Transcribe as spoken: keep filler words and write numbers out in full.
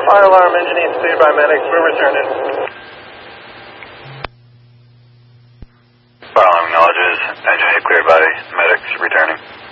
Fire alarm engine needs cleared by medics. We're returning. Fire alarm acknowledges. Engine cleared by medics returning.